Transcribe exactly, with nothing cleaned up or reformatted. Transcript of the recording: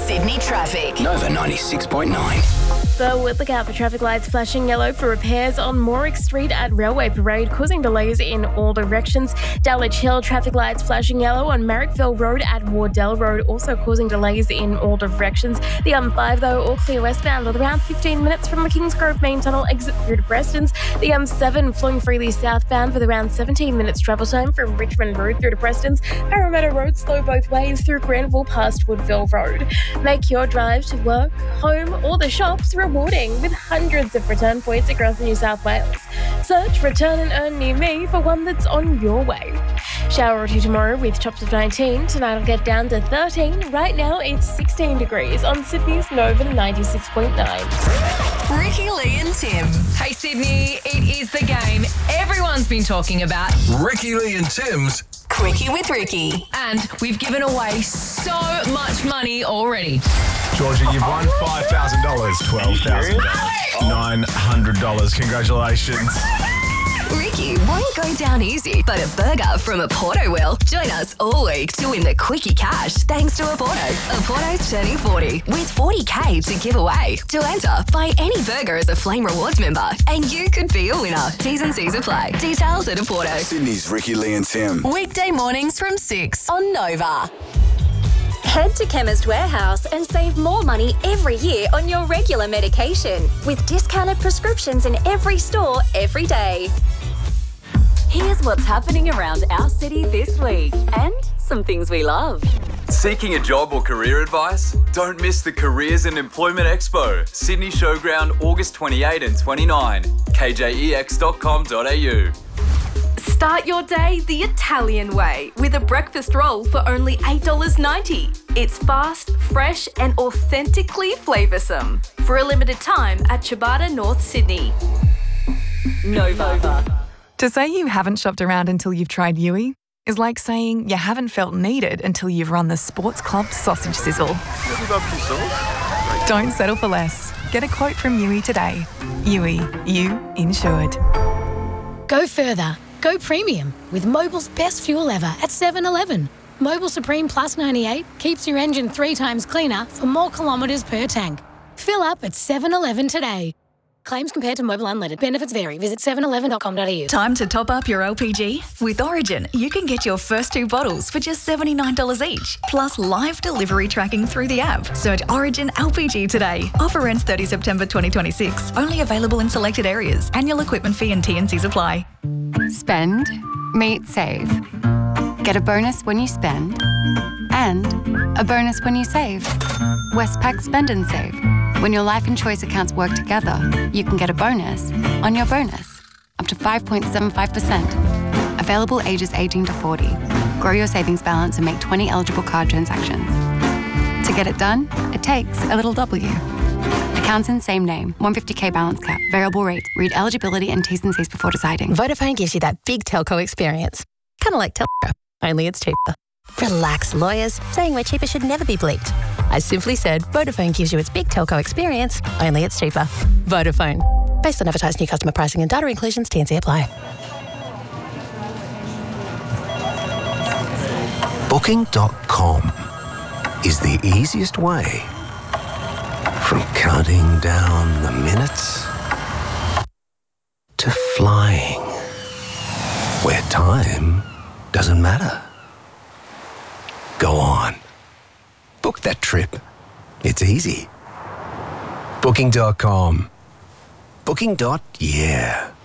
Sydney traffic. Nova ninety-six point nine. So look out for traffic lights flashing yellow for repairs on Morrick Street at Railway Parade, causing delays in all directions. Dulwich Hill, traffic lights flashing yellow on Marrickville Road at Wardell Road, also causing delays in all directions. The M five, though, all clear westbound with around fifteen minutes from the Kingsgrove Main Tunnel exit through to Prestons. The M seven flowing freely southbound with around seventeen minutes travel time from Richmond Road through to Prestons. Parramatta Road slow both ways through Granville past Woodville Road. Make your drive to work, home or the shops rewarding with hundreds of return points across New South Wales. Search Return and Earn Near Me for one that's on your way. Shower or two tomorrow with tops of nineteen. Tonight will get down to thirteen. Right now it's sixteen degrees on Sydney's Nova ninety-six point nine. Ricky, Lee and Tim. Hey Sydney, it is the game everyone's been talking about. Ricky, Lee and Tim's Quickie with Ricky. And we've given away so much money already. Georgia, you've won five thousand dollars, twelve thousand dollars, nine hundred dollars. Congratulations. Ricky won't go down easy, but a burger from Aporto will. Join us all week to win the Quickie Cash thanks to Aporto. Aporto's turning forty with forty K to give away. To enter, buy any burger as a Flame Rewards member and you could be a winner. T's and C's apply. Details at Aporto. Sydney's Ricky, Lee and Tim. Weekday mornings from six on Nova. Head to Chemist Warehouse and save more money every year on your regular medication with discounted prescriptions in every store every day. Here's what's happening around our city this week and some things we love. Seeking a job or career advice? Don't miss the Careers and Employment Expo, Sydney Showground, August twenty-eighth and twenty-ninth, k j e x dot com dot a u. Start your day the Italian way with a breakfast roll for only eight dollars ninety. It's fast, fresh and authentically flavoursome. For a limited time at Ciabatta, North Sydney. Nova. To say you haven't shopped around until you've tried Yui is like saying you haven't felt needed until you've run the Sports Club sausage sizzle. Don't settle for less. Get a quote from Yui today. Yui, you insured. Go further. Go premium with Mobil's best fuel ever at seven eleven. Mobil Supreme Plus ninety-eight keeps your engine three times cleaner for more kilometres per tank. Fill up at seven eleven today. Claims compared to Mobil Unleaded. Benefits vary. Visit seven eleven dot com dot a u. Time to top up your L P G? With Origin, you can get your first two bottles for just seventy-nine dollars each, plus live delivery tracking through the app. Search Origin L P G today. Offer ends thirtieth September twenty twenty-six. Only available in selected areas. Annual equipment fee and T and Cs apply. Spend, meet, save. Get a bonus when you spend and a bonus when you save. Westpac Spend and Save. When your life and choice accounts work together, you can get a bonus on your bonus, up to five point seven five percent. Available ages eighteen to forty. Grow your savings balance and make twenty eligible card transactions. To get it done, it takes a little W. Accounts in same name, one hundred fifty K balance cap, variable rate. Read eligibility and T's and C's before deciding. Vodafone gives you that big telco experience. Kind of like Telco, only it's cheaper. Relax, lawyers. Saying we're cheaper should never be bleeped. I simply said Vodafone gives you its big telco experience, only it's cheaper. Vodafone. Based on advertised new customer pricing and data inclusions, T and C apply. Booking dot com is the easiest way from counting down the minutes to flying, where time doesn't matter. Go on. Book that trip. It's easy. Booking dot com. Booking. Yeah.